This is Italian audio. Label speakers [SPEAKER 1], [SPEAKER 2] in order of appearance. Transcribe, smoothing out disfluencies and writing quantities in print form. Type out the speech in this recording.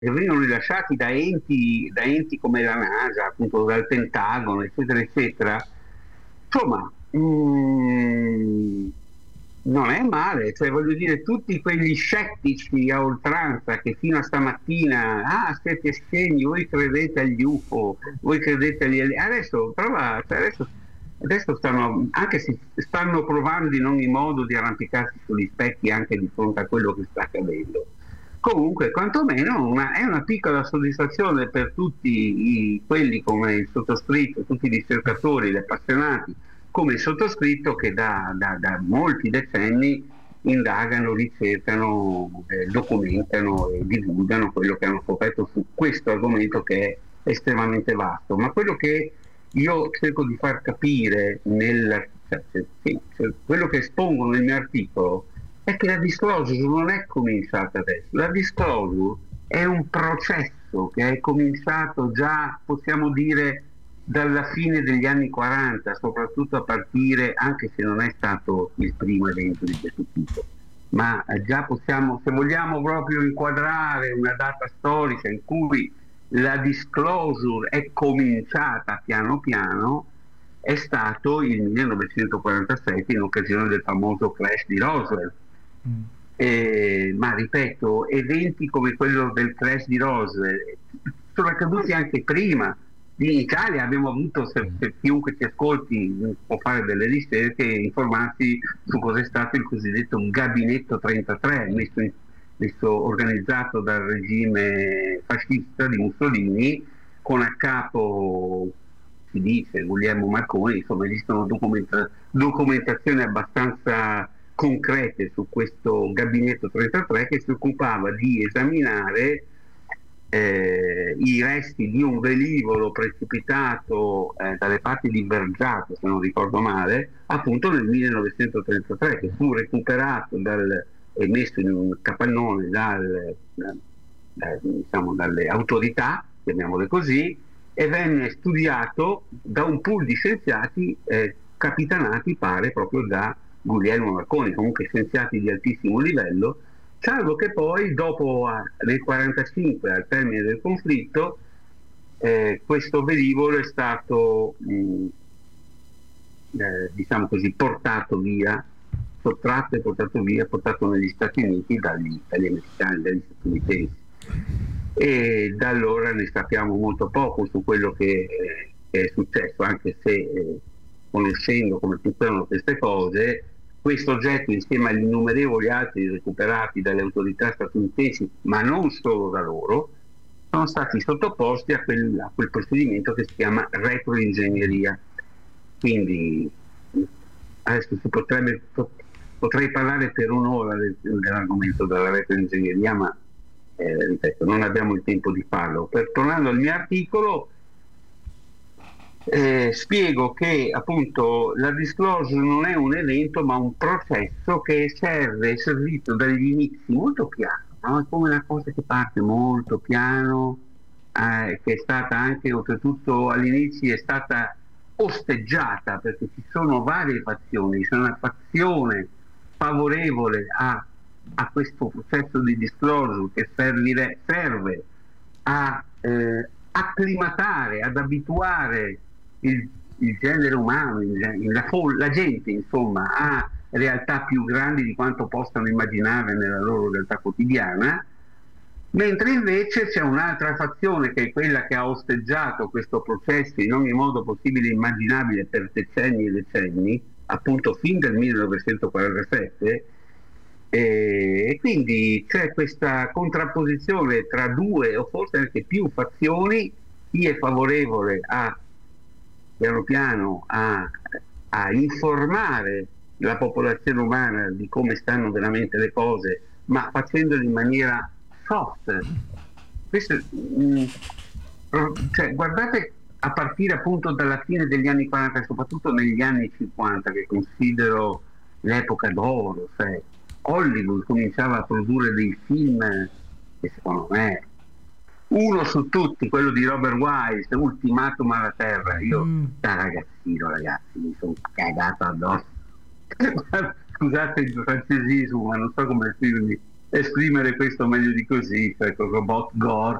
[SPEAKER 1] che vengono rilasciati da enti come la NASA, appunto dal Pentagono, eccetera, eccetera, insomma, non è male, cioè voglio dire, tutti quegli scettici a oltranza che fino a stamattina, siete scemi, voi credete agli UFO, voi credete agli alieni, adesso prova, cioè adesso stanno, anche se stanno provando in ogni modo di arrampicarsi sugli specchi anche di fronte a quello che sta accadendo. Comunque, quantomeno è una piccola soddisfazione per tutti quelli come il sottoscritto, tutti i ricercatori, gli appassionati, come il sottoscritto che da molti decenni indagano, ricercano, documentano e divulgano quello che hanno scoperto su questo argomento che è estremamente vasto. Ma quello che io cerco di far capire quello che espongo nel mio articolo è che la disclosure non è cominciata adesso, la disclosure è un processo che è cominciato già, possiamo dire, dalla fine degli anni 40, soprattutto a partire, anche se non è stato il primo evento di questo tipo, ma già possiamo, se vogliamo proprio inquadrare una data storica in cui la disclosure è cominciata piano piano, è stato il 1947 in occasione del famoso crash di Roswell. Ma ripeto, eventi come quello del crash di Roswell sono accaduti anche prima. In Italia abbiamo avuto, se chiunque ci ascolti può fare delle ricerche e informarsi su cos'è stato il cosiddetto Gabinetto 33, organizzato dal regime fascista di Mussolini, con a capo, si dice, Guglielmo Marconi. Insomma, esistono documentazioni abbastanza concrete su questo Gabinetto 33 che si occupava di esaminare i resti di un velivolo precipitato dalle parti di Vergiato, se non ricordo male, appunto nel 1933, che fu recuperato e messo in un capannone diciamo, dalle autorità, chiamiamole così, e venne studiato da un pool di scienziati capitanati, pare, proprio da Guglielmo Marconi, comunque scienziati di altissimo livello, salvo che poi dopo nel 1945, al termine del conflitto, questo velivolo è stato diciamo così portato via, sottratto e portato via, portato negli Stati Uniti dagli americani, dagli statunitensi, e da allora ne sappiamo molto poco su quello che è successo, anche se conoscendo come funzionano queste cose, questo oggetto, insieme agli innumerevoli altri recuperati dalle autorità statunitensi, ma non solo da loro, sono stati sottoposti a quel procedimento che si chiama retroingegneria. Quindi adesso potrei parlare per un'ora dell'argomento della retroingegneria, ma ripeto, non abbiamo il tempo di farlo. Tornando al mio articolo, spiego che appunto la disclosure non è un evento ma un processo che è servito dagli inizi molto piano, no? È come una cosa che parte molto piano, che è stata anche oltretutto all'inizio è stata osteggiata, perché ci sono varie fazioni, c'è una fazione favorevole a questo processo di disclosure che serve a acclimatare, ad abituare il genere umano, la gente, insomma, a realtà più grandi di quanto possano immaginare nella loro realtà quotidiana, mentre invece c'è un'altra fazione che è quella che ha osteggiato questo processo in ogni modo possibile e immaginabile per decenni e decenni, appunto fin dal 1947, e quindi c'è questa contrapposizione tra due o forse anche più fazioni. Chi è favorevole piano piano a informare la popolazione umana di come stanno veramente le cose, ma facendolo in maniera soft. Questo, cioè, guardate, a partire appunto dalla fine degli anni 40 e soprattutto negli anni 50, che considero l'epoca d'oro, cioè Hollywood cominciava a produrre dei film che secondo me, uno su tutti, quello di Robert Wise, Ultimatum alla Terra, io da ragazzino, ragazzi, mi sono cagato addosso. Scusate il francesismo, ma non so come esprimermi esprimere questo meglio di così, cioè con robot gore